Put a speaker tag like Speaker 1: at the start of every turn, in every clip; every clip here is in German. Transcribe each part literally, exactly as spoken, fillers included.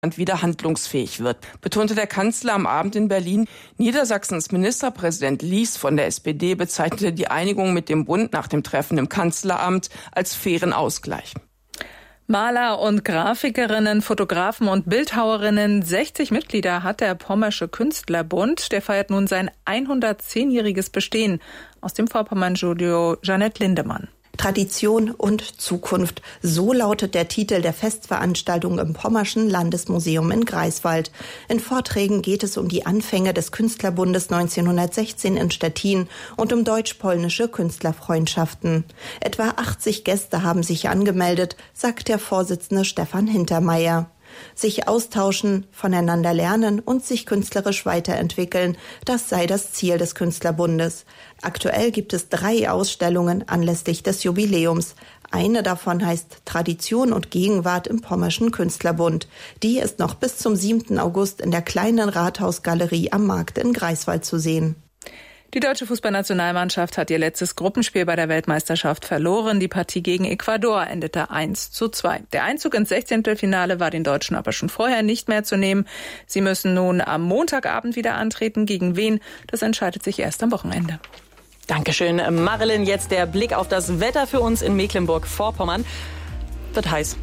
Speaker 1: wieder handlungsfähig wird, betonte der Kanzler am Abend in Berlin. Niedersachsens Ministerpräsident Lies von der S P D bezeichnete die Einigung mit dem Bund nach dem Treffen im Kanzleramt als fairen Ausgleich.
Speaker 2: Maler und Grafikerinnen, Fotografen und Bildhauerinnen, sechzig Mitglieder hat der Pommersche Künstlerbund. Der feiert nun sein hundertzehnjähriges Bestehen. Aus dem Vorpommern-Studio Jeanette Lindemann.
Speaker 3: Tradition und Zukunft. So lautet der Titel der Festveranstaltung im Pommerschen Landesmuseum in Greifswald. In Vorträgen geht es um die Anfänge des Künstlerbundes neunzehnhundertsechzehn in Stettin und um deutsch-polnische Künstlerfreundschaften. Etwa achtzig Gäste haben sich angemeldet, sagt der Vorsitzende Stefan Hintermeier. Sich austauschen, voneinander lernen und sich künstlerisch weiterentwickeln, das sei das Ziel des Künstlerbundes. Aktuell gibt es drei Ausstellungen anlässlich des Jubiläums. Eine davon heißt Tradition und Gegenwart im Pommerschen Künstlerbund. Die ist noch bis zum siebten August in der kleinen Rathausgalerie am Markt in Greifswald zu sehen.
Speaker 2: Die deutsche Fußballnationalmannschaft hat ihr letztes Gruppenspiel bei der Weltmeisterschaft verloren. Die Partie gegen Ecuador endete eins zu zwei. Der Einzug ins Sechzehntelfinale war den Deutschen aber schon vorher nicht mehr zu nehmen. Sie müssen nun am Montagabend wieder antreten. Gegen wen? Das entscheidet sich erst am Wochenende.
Speaker 4: Dankeschön, Marilyn. Jetzt der Blick auf das Wetter für uns in Mecklenburg-Vorpommern. Wird heiß.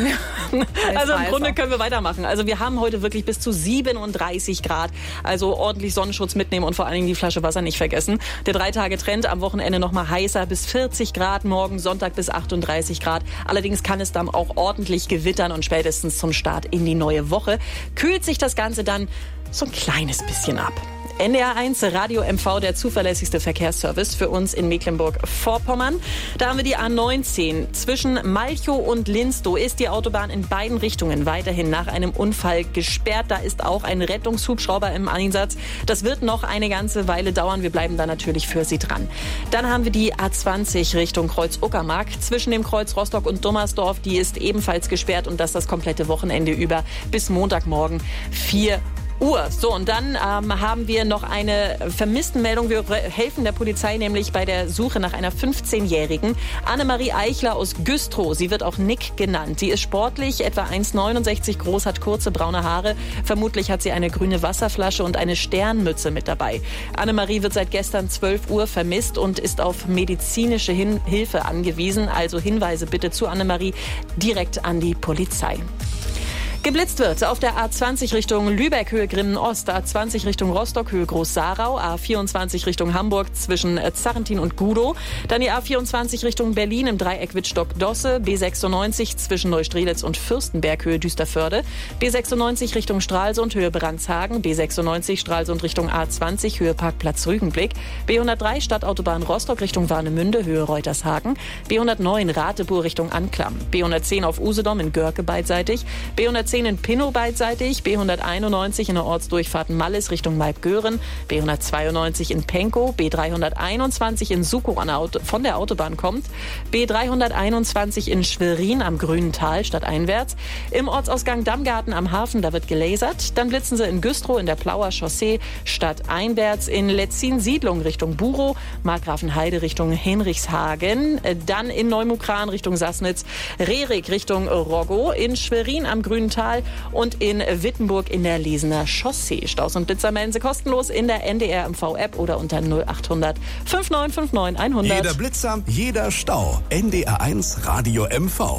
Speaker 4: Also im Grunde können wir weitermachen. Also wir haben heute wirklich bis zu siebenunddreißig Grad. Also ordentlich Sonnenschutz mitnehmen und vor allen Dingen die Flasche Wasser nicht vergessen. Der Drei-Tage-Trend am Wochenende noch mal heißer bis vierzig Grad. Morgen Sonntag bis achtunddreißig Grad. Allerdings kann es dann auch ordentlich gewittern und spätestens zum Start in die neue Woche kühlt sich das Ganze dann so ein kleines bisschen ab. N D R eins Radio M V, der zuverlässigste Verkehrsservice für uns in Mecklenburg-Vorpommern. Da haben wir die A neunzehn. Zwischen Malchow und Linstow ist die Autobahn in beiden Richtungen weiterhin nach einem Unfall gesperrt. Da ist auch ein Rettungshubschrauber im Einsatz. Das wird noch eine ganze Weile dauern. Wir bleiben da natürlich für Sie dran. Dann haben wir die A zwanzig Richtung Kreuz-Uckermark. Zwischen dem Kreuz Rostock und Dummersdorf, die ist ebenfalls gesperrt und das das komplette Wochenende über bis Montagmorgen vier Uhr. So, und dann ähm, haben wir noch eine Vermisstenmeldung. Wir helfen der Polizei nämlich bei der Suche nach einer fünfzehnjährigen. Annemarie Eichler aus Güstrow. Sie wird auch Nick genannt. Sie ist sportlich, etwa eins Komma neunundsechzig groß, hat kurze braune Haare. Vermutlich hat sie eine grüne Wasserflasche und eine Sternmütze mit dabei. Annemarie wird seit gestern zwölf Uhr vermisst und ist auf medizinische Hin- Hilfe angewiesen. Also Hinweise bitte zu Annemarie direkt an die Polizei. Geblitzt wird auf der A zwanzig Richtung Lübeck, Höhe Grimmen-Ost, A zwanzig Richtung Rostock, Höhe Groß-Sarau, A vierundzwanzig Richtung Hamburg zwischen Zarrentin und Gudow, dann die A vierundzwanzig Richtung Berlin im Dreieck Wittstock-Dosse, B sechsundneunzig zwischen Neustrelitz und Fürstenberg, Höhe Düsterförde, B sechsundneunzig Richtung Stralsund, Höhe Brandshagen, B sechsundneunzig Stralsund Richtung A zwanzig, Höhe Parkplatz Rügenblick, B hundertdrei Stadtautobahn Rostock Richtung Warnemünde, Höhe Reutershagen, B hundertneun Rateburg Richtung Anklam, B hundertzehn auf Usedom in Görke beidseitig, B hundertzehn in Pinnow beidseitig, B hunderteinundneunzig in der Ortsdurchfahrt Mallis Richtung Maibgören, B hundertzweiundneunzig in Penkow, B dreihunderteinundzwanzig in Sukow an der Auto, von der Autobahn kommt, B dreihunderteinundzwanzig in Schwerin am Grünen Tal stadteinwärts, im Ortsausgang Dammgarten am Hafen, da wird gelasert, dann blitzen sie in Güstrow in der Plauer Chaussee stadteinwärts, in Letzin Siedlung Richtung Burow, Markgrafenheide Richtung Henrichshagen, dann in Neumukran Richtung Sassnitz, Rerik Richtung Roggow, in Schwerin am Grünen Tal und in Wittenburg in der Lesener Chaussee. Staus und Blitzer melden Sie kostenlos in der N D R M V-App oder unter null achthundert fünfundneunzig neunundfünfzig hundert.
Speaker 5: Jeder Blitzer, jeder Stau. N D R eins Radio M V.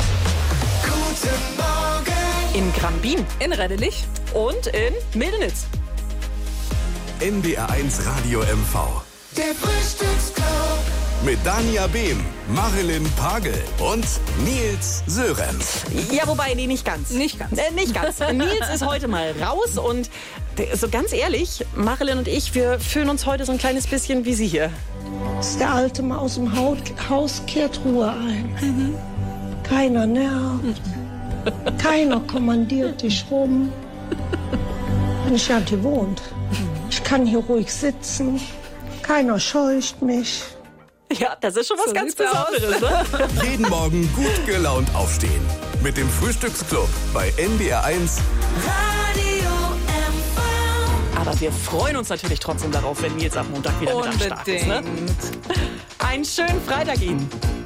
Speaker 6: Guten Morgen.
Speaker 4: In Grambin,
Speaker 2: In Reddelich
Speaker 4: und in Mildenitz.
Speaker 5: N D R eins Radio M V.
Speaker 6: Der Frühstücksclub.
Speaker 5: Mit Dania Behm, Marilyn Pagel und Nils Sörenz.
Speaker 4: Ja, wobei, nee, nicht ganz.
Speaker 2: Nicht ganz.
Speaker 4: Äh, nicht ganz. Nils ist heute mal raus und so ganz ehrlich, Marilyn und ich, wir fühlen uns heute so ein kleines bisschen wie Sie hier.
Speaker 7: Der alte Mann aus dem Haus kehrt Ruhe ein. Mhm. Keiner nervt. Keiner kommandiert dich rum. Und ich habe gewohnt. Ich kann hier ruhig sitzen. Keiner scheucht mich.
Speaker 4: Ja, das ist schon was
Speaker 2: So
Speaker 4: ganz
Speaker 2: sieht's
Speaker 4: Besonderes, ne?
Speaker 5: Jeden Morgen gut gelaunt aufstehen. Mit dem Frühstücksclub bei N D R eins.
Speaker 6: Radio M V.
Speaker 4: Aber wir freuen uns natürlich trotzdem darauf, wenn Nils am Montag wieder mit am Start ist. Ne? Einen schönen Freitag Ihnen.